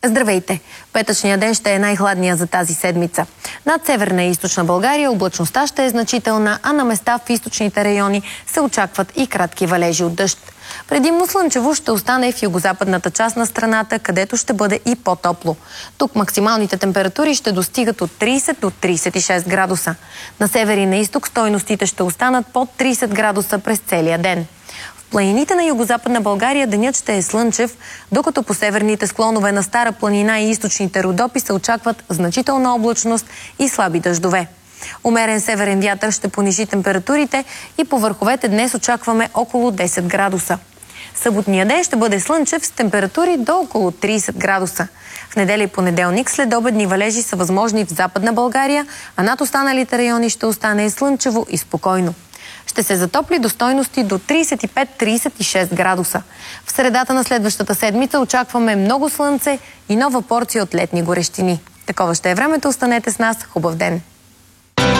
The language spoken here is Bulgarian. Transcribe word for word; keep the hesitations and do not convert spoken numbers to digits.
Здравейте! Петъчният ден ще е най-хладния за тази седмица. Над северна и източна България облачността ще е значителна, а на места в източните райони се очакват и кратки валежи от дъжд. Предимно слънчево ще остане в югозападната част на страната, където ще бъде и по-топло. Тук максималните температури ще достигат от трийсет до трийсет и шест градуса. На север и на изток стойностите ще останат под трийсет градуса през целия ден. В планините на югозападна България денят ще е слънчев, докато по северните склонове на Стара планина и източните Родопи се очакват значителна облачност и слаби дъждове. Умерен северен вятър ще понижи температурите и по върховете днес очакваме около десет градуса. Съботния ден ще бъде слънчев с температури до около трийсет градуса. В неделя и понеделник следобедни валежи са възможни в Западна България, а над останалите райони ще остане слънчево и спокойно. Ще се затопли до стойности до трийсет и пет до трийсет и шест градуса. В средата на следващата седмица очакваме много слънце и нова порция от летни горещини. Такова ще е времето. Останете с нас. Хубав ден!